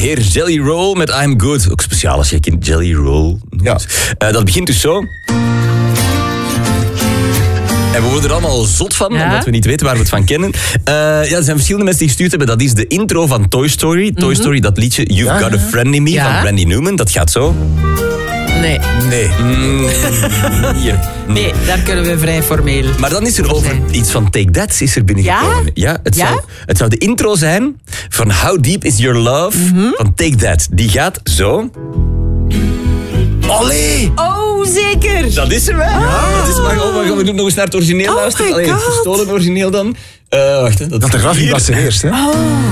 heer Jelly Roll met I'm Good. Ook speciaal als je kind Jelly Roll noemt. Ja. Dat begint dus zo. En we worden er allemaal zot van, omdat we niet weten waar we het van kennen. Er zijn verschillende mensen die gestuurd hebben. Dat is de intro van Toy Story. Toy Story, dat liedje You've Got a Friend in Me van Randy Newman. Dat gaat zo. Nee. Nee, daar kunnen we vrij formeel. Maar dan is er over iets van Take That is er binnengekomen. Ja, het zou de intro zijn van How Deep Is Your Love van Take That. Die gaat zo. Allee! Oh, zeker! Dat is er wel. Ja. Dat is maar we doen nog eens naar het origineel luisteren. Allee, het gestolen origineel dan. Wacht, hè. Dat de grafie was er eerst, hè? Oh.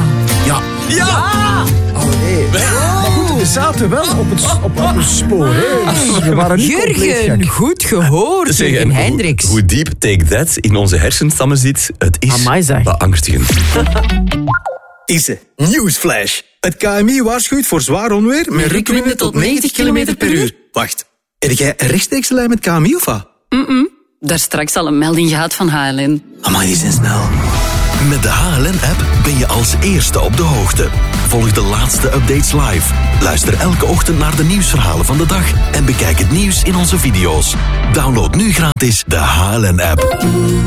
Ja! Allee. Maar goed, we zaten wel op een spoor, hè? Dus we waren niet Jurgen, goed gehoord, Jurgen Hendricks. Hoe diep Take That in onze hersenstammen zit, het is beangstigend. Isse, Newsflash. Het KMI waarschuwt voor zwaar onweer met rukwinden tot 90 km per uur. Wacht, heb jij een rechtstreekse lijn met KMI of wat? Daar straks al een melding gehad van HLN. Amai, die zijn snel. Met de HLN-app ben je als eerste op de hoogte. Volg de laatste updates live. Luister elke ochtend naar de nieuwsverhalen van de dag. En bekijk het nieuws in onze video's. Download nu gratis de HLN-app.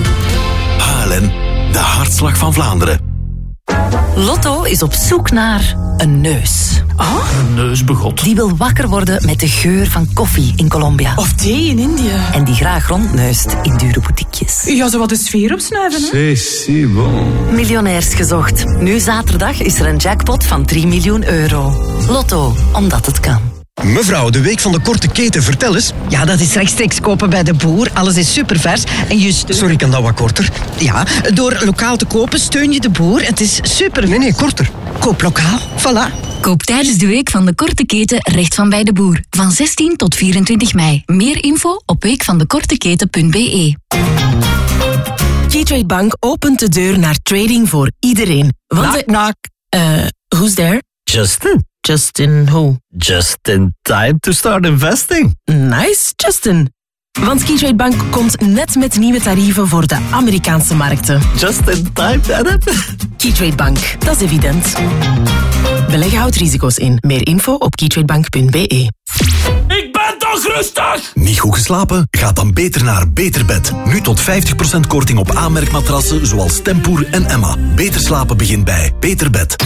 HLN, de hartslag van Vlaanderen. Lotto is op zoek naar een neus. Een neusbegot. Die wil wakker worden met de geur van koffie in Colombia. Of thee in India. En die graag rondneust in dure boutiquejes. Ja, zo wat de sfeer opsnuiven, hè? C'est bon. Miljonairs gezocht. Nu zaterdag is er een jackpot van 3 miljoen euro. Lotto, omdat het kan. Mevrouw, de week van de korte keten, vertel eens. Ja, dat is rechtstreeks kopen bij de boer. Alles is supervers. En je Sorry, kan dat wat korter? Ja, door lokaal te kopen steun je de boer. Het is super... Nee, korter. Koop lokaal, voilà. Koop tijdens de week van de korte keten recht van bij de boer. Van 16 tot 24 mei. Meer info op weekvandekorteketen.be. Keytrade Bank opent de deur naar trading voor iedereen. Who's there? Justin who? Just in time to start investing. Nice, Justin. Want Keytrade Bank komt net met nieuwe tarieven voor de Amerikaanse markten. Just in time, Philip. Keytrade Bank, dat is evident. Beleggen houdt risico's in. Meer info op keytradebank.be. Ik ben toch rustig! Niet goed geslapen? Ga dan beter naar Beterbed. Nu tot 50% korting op aanmerkmatrassen zoals Tempoer en Emma. Beter slapen begint bij Beterbed.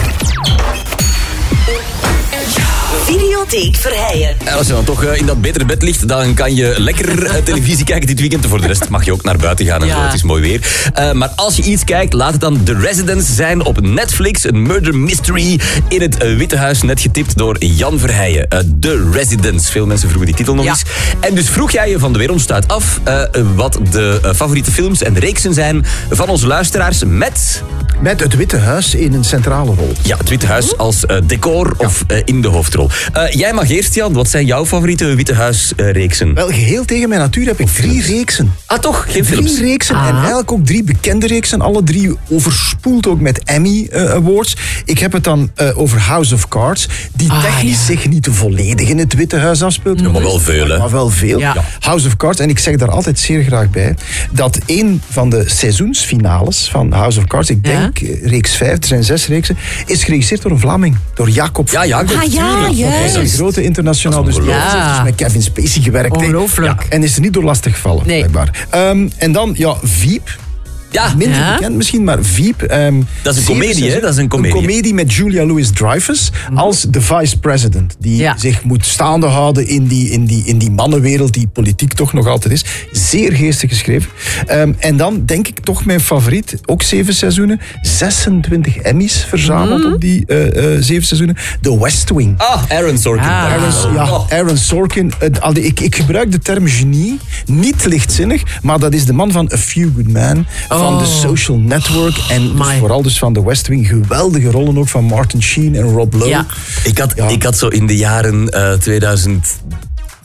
Videotheek Verheijen. En als je dan toch in dat betere bed ligt, dan kan je lekker televisie kijken dit weekend. Voor de rest mag je ook naar buiten gaan en zo. Het is mooi weer. Maar als je iets kijkt, laat het dan The Residence zijn op Netflix. Een murder mystery in het Witte Huis. Net getipt door Jan Verheijen. The Residence. Veel mensen vroegen die titel nog eens. En dus vroeg jij je van de Wereldstuit af wat de favoriete films en reeksen zijn van onze luisteraars met het Witte Huis in een centrale rol. Ja, het Witte Huis als decor of in de hoofdrol. Jij mag eerst, Jan. Wat zijn jouw favoriete Witte Huis-reeksen? Wel, geheel tegen mijn natuur heb ik 3 reeksen. Ah, toch? Geen films? 3 reeksen en eigenlijk ook 3 bekende reeksen. Alle 3 overspoeld ook met Emmy Awards. Ik heb het dan over House of Cards, die technisch zich niet volledig in het Witte Huis afspeelt. Maar wel veel, hè? Maar wel veel. Ja. House of Cards, en ik zeg daar altijd zeer graag bij, dat een van de seizoensfinales van House of Cards, ik denk reeks 5, er zijn 6 reeksen, is geregisseerd door een Vlaming, door Jacob. Ja, Jacob. Hij is een grote internationaal dus met Kevin Spacey gewerkt. Ongelooflijk. En is er niet door lastig gevallen, blijkbaar. En dan, Veep. Ja. Minder bekend misschien, maar Veep. Dat is een komedie, hè? Dat is een komedie met Julia Louis-Dreyfus als de vice-president. Die zich moet staande houden in die mannenwereld die politiek toch nog altijd is. Zeer geestig geschreven. En dan denk ik toch mijn favoriet, ook 7 seizoenen. 26 Emmys verzameld op die 7 seizoenen. The West Wing. Aaron Sorkin. Aaron Sorkin. Ik gebruik de term genie, niet lichtzinnig, maar dat is de man van A Few Good Men. Van The Social Network en dus vooral dus van The West Wing. Geweldige rollen ook van Martin Sheen en Rob Lowe. Ja. Ik had zo in de jaren 2000...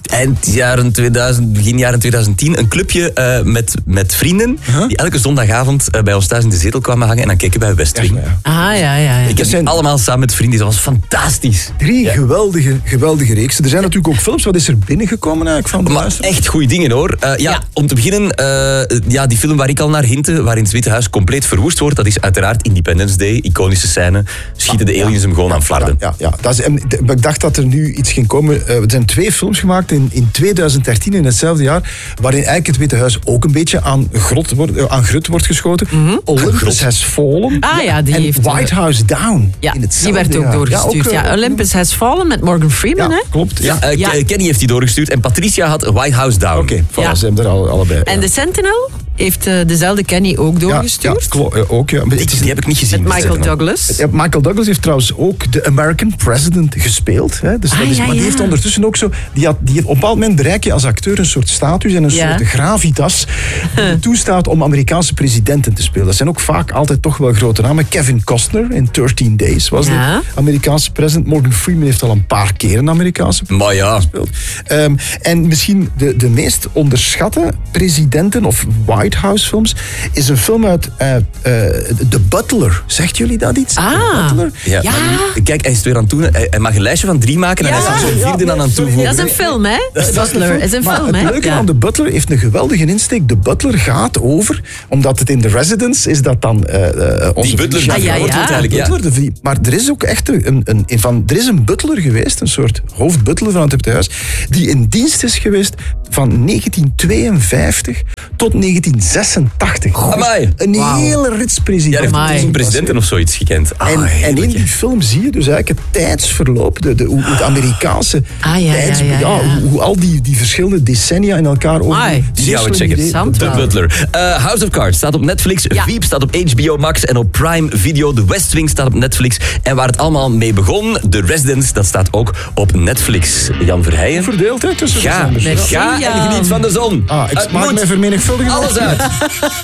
eind jaren 2000, begin jaren 2010 een clubje met vrienden die elke zondagavond bij ons thuis in de zetel kwamen hangen en dan keken wij West Wing. Ja. Ik heb die allemaal samen met vrienden, dat was fantastisch. 3 geweldige reeksen. Er zijn natuurlijk ook films. Wat is er binnengekomen eigenlijk van de luisteraar? Echt goede dingen hoor. Om te beginnen, die film waar ik al naar hintte, waarin het Witte Huis compleet verwoest wordt, dat is uiteraard Independence Day, iconische scène. Schieten de aliens hem gewoon aan flarden. Ja. Ik dacht dat er nu iets ging komen. Er zijn 2 films gemaakt in 2013, in hetzelfde jaar, waarin eigenlijk het Witte Huis ook een beetje aan grut wordt geschoten. Olympus Has Fallen. Die heeft White House Down. Ja, die werd ook doorgestuurd. Olympus Has Fallen met Morgan Freeman. Ja, klopt. Kenny heeft die doorgestuurd en Patricia had White House Down. Oké, ze hebben er allebei. En de Sentinel heeft dezelfde Kenny ook doorgestuurd. Ja, ook. Ja. Die heb ik niet gezien. Met Michael Douglas. Michael Douglas heeft trouwens ook de American President gespeeld. Hè. Dus maar die heeft ondertussen ook zo... Die op een bepaald moment bereik je als acteur een soort status en een soort gravitas die toestaat om Amerikaanse presidenten te spelen. Dat zijn ook vaak altijd toch wel grote namen. Kevin Costner in 13 Days was de Amerikaanse president. Morgan Freeman heeft al een paar keer een Amerikaanse president gespeeld. En misschien de meest onderschatte presidenten of White House films is een film uit The Butler. Zegt jullie dat iets? The Butler? Ja. Kijk, hij is het weer aan het doen. Hij mag een lijstje van 3 maken en hij is er zo'n 4e aan het toevoegen. Dat is een film, hè? The Butler is een film, hè? Het leuke aan The Butler heeft een geweldige insteek. The Butler gaat over, omdat het in The Residence is dat dan onze... Die Butler, Butler, maar er is ook echt er is een butler geweest, een soort hoofdbutler van het Witte Huis, die in dienst is geweest van 1952 tot 1986. Een hele rits president. Ja, hij heeft presidenten of zoiets gekend. En in die film zie je dus eigenlijk het tijdsverloop, hoe het Amerikaanse hoe al die verschillende decennia in elkaar over. Die gaan we checken. The Butler. House of Cards staat op Netflix. Veep staat op HBO Max en op Prime Video. The West Wing staat op Netflix. En waar het allemaal mee begon, The Residence, dat staat ook op Netflix. Jan Verheijen. Verdeeld, hè, tussen Ga en geniet van de zon. Ik maak mij vermenigvuldigen. Alles uit.